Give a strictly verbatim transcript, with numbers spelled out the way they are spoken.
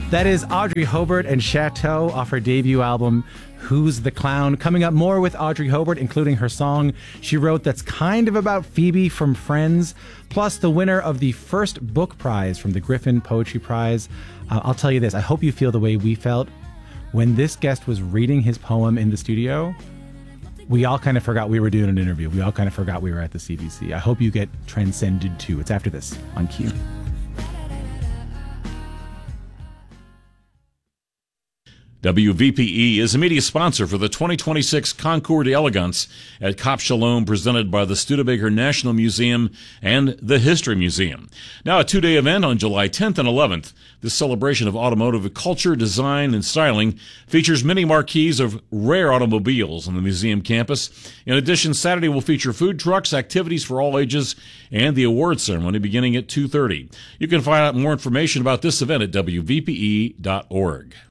That is Audrey Hobart and Chateau off her debut album, Who's the Clown? Coming up, more with Audrey Hobart, including her song she wrote that's kind of about Phoebe from Friends, plus the winner of the first book prize from the Griffin Poetry Prize. Uh, I'll tell you this, I hope you feel the way we felt when this guest was reading his poem in the studio. We all kind of forgot we were doing an interview. We all kind of forgot we were at the C B C. I hope you get transcended too. It's after this on Q. W V P E is a media sponsor for the twenty twenty-six Concours d'Elegance at Cap Shalom, presented by the Studebaker National Museum and the History Museum. Now, a two-day event on July tenth and eleventh. This celebration of automotive culture, design, and styling features many marquees of rare automobiles on the museum campus. In addition, Saturday will feature food trucks, activities for all ages, and the award ceremony beginning at two thirty. You can find out more information about this event at W V P E dot org.